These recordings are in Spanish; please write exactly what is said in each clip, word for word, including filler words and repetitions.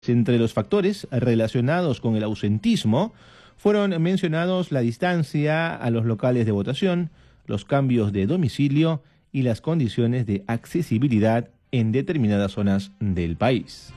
Entre los factores relacionados con el ausentismo fueron mencionados la distancia a los locales de votación, los cambios de domicilio y las condiciones de accesibilidad en determinadas zonas del país.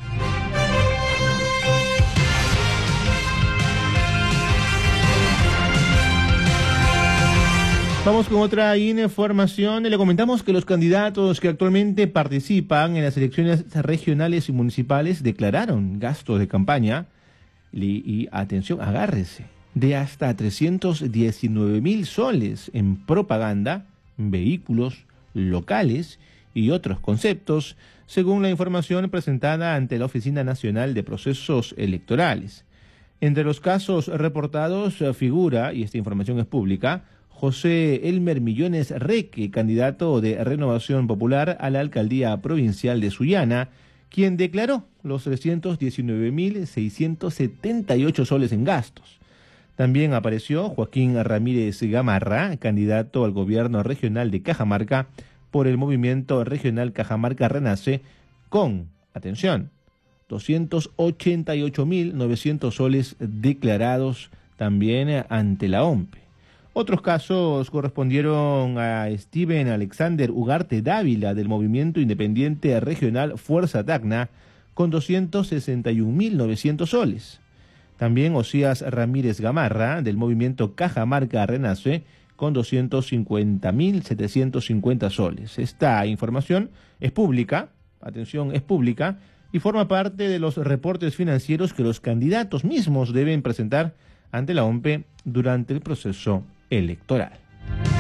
Vamos con otra información. Le comentamos que los candidatos que actualmente participan en las elecciones regionales y municipales declararon gastos de campaña y, y atención, agárrese, de hasta trescientos diecinueve mil soles en propaganda, vehículos, locales y otros conceptos, según la información presentada ante la Oficina Nacional de Procesos Electorales. Entre los casos reportados figura, y esta información es pública, José Elmer Millones Reque, candidato de Renovación Popular a la alcaldía provincial de Sullana, quien declaró los trescientos diecinueve mil seiscientos setenta y ocho soles en gastos. También apareció Joaquín Ramírez Gamarra, candidato al gobierno regional de Cajamarca por el movimiento regional Cajamarca Renace, con, atención, doscientos ochenta y ocho mil novecientos soles declarados también ante la O M P E. Otros casos correspondieron a Steven Alexander Ugarte Dávila del Movimiento Independiente Regional Fuerza Tacna con doscientos sesenta y un mil novecientos soles. También Osías Ramírez Gamarra del Movimiento Cajamarca Renace con doscientos cincuenta mil setecientos cincuenta soles. Esta información es pública, atención, es pública y forma parte de los reportes financieros que los candidatos mismos deben presentar ante la O M P E durante el proceso electoral.